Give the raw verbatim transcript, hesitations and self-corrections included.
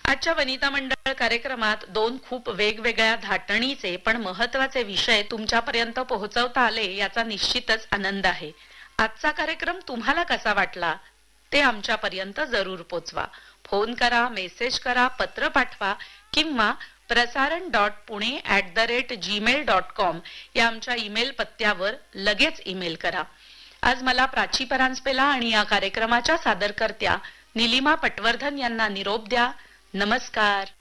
आजच्या वनिता मंडळ कार्यक्रमात दोन खूप वेगवेगळ्या धाटणीचे पण महत्वाचे विषय तुमच्यापर्यंत पोहोचवता आले याचा निश्चितच आनंद आहे। आजचा कार्यक्रम तुम्हाला कसा वाटला ते आमच्यापर्यंत जरूर पोचवा। फोन करा, मेसेज करा, पत्र पाठवा किंवा प्रसारण dot Pune at the rate Gmail dot com या आमच्या ईमेल पत्त्यावर लगेच ईमेल करा। आज मला प्राची परांजपेला आणि या कार्यक्रमाच्या सादरकर्त्या निलिमा पटवर्धन यांना निरोप द्या। नमस्कार।